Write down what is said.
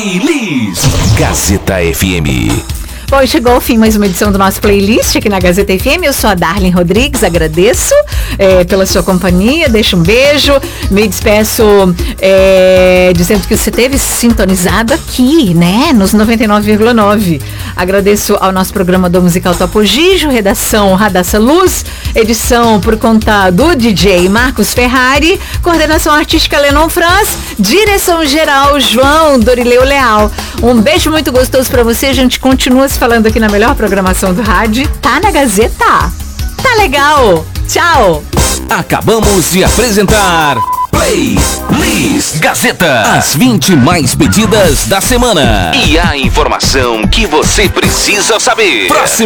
Playlist Gazeta FM. Bom, chegou ao fim mais uma edição do nosso playlist aqui na Gazeta FM. Eu sou a Darlene Rodrigues, agradeço pela sua companhia, deixo um beijo, me despeço dizendo que você esteve sintonizado aqui, né, nos 99,9. Agradeço ao nosso programa do Musical Topo Gijo, redação Radassa Luz, edição por conta do DJ Marcos Ferrari, coordenação artística Lenon Franz, direção geral João Dorileu Leal. Um beijo muito gostoso pra você, a gente continua se falando aqui na melhor programação do rádio. Tá na Gazeta? Tá legal! Tchau! Acabamos de apresentar Playlist Gazeta. As 20 mais pedidas da semana. E a informação que você precisa saber. Próximo.